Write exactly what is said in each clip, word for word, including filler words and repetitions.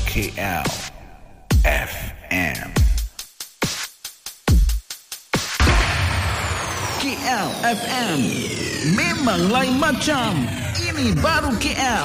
K L F M. K L F M memang lain macam. Ini baru K L.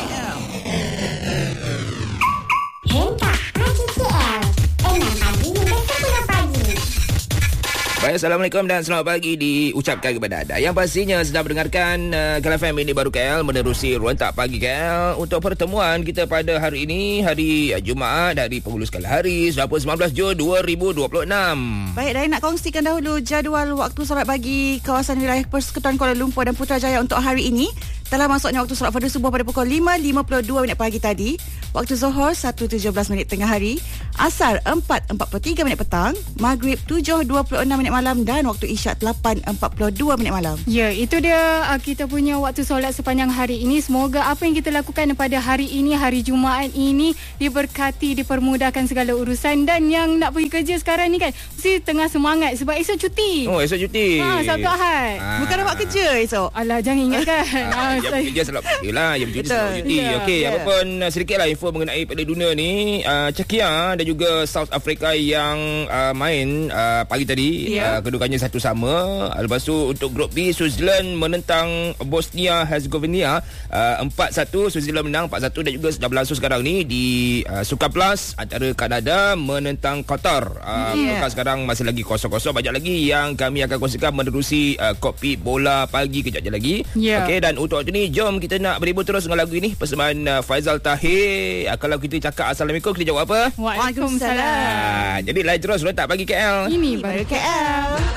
Hentak Pagi K L. Enam pagi hingga sepuluh pagi. Baik, Assalamualaikum dan selamat pagi diucapkan kepada anda yang pastinya sedang mendengarkan uh, K L F M Ini Baru K L menerusi Rentak Pagi K L untuk pertemuan kita pada hari ini, hari uh, Jumaat, dari penghulu sekali hari, sembilan belas Jun dua ribu dua puluh enam. Baik, Dain nak kongsikan dahulu jadual waktu solat pagi kawasan wilayah Persekutuan Kuala Lumpur dan Putrajaya untuk hari ini. Telah masuknya waktu solat fardu subuh pada pukul lima lima puluh dua minit pagi tadi. Waktu Zuhur satu tujuh belas minit tengah hari. Asar empat empat puluh tiga minit petang. Maghrib tujuh dua puluh enam minit malam. Dan waktu Isyak lapan empat puluh dua minit malam. Ya, itu dia uh, kita punya waktu solat sepanjang hari ini. Semoga apa yang kita lakukan pada hari ini, hari Jumaat ini, diberkati, dipermudahkan segala urusan. Dan yang nak pergi kerja sekarang ni kan, mesti tengah semangat sebab esok cuti. Oh, esok cuti. Ha, Sabtu Ahad. Ah. Bukan dapat kerja esok. Alah, jangan ingatkan. Ah, ha, yang saya... kerja selalu cuti lah. Yang cuti selalu cuti. Ya, Okey, ya. apapun uh, sedikitlah info mengenai Piala Dunia ni. Uh, Czechia dan juga South Africa yang uh, main uh, pagi tadi. Ya. Uh, kedudukannya satu sama. Lepas tu untuk grup B, Switzerland menentang Bosnia Herzegovina uh, empat satu. Switzerland menang empat satu dan juga sedang berlangsung sekarang ni di uh, Sukan Plus antara Kanada menentang Qatar. Uh, Yeah. yeah. Sekarang masih lagi kosong-kosong. Banyak lagi yang kami akan kongsikan menerusi uh, kokpit bola pagi kejap je lagi. Yeah. Okey, dan untuk waktu ni jom kita nak berhibur terus dengan lagu ini persembahan uh, Faizal Tahir. Uh, kalau kita cakap Assalamualaikum, kita jawab apa? Waalaikumsalam. Uh, jadi lain terus Rentak Pagi K L. Ini Baru baru K L.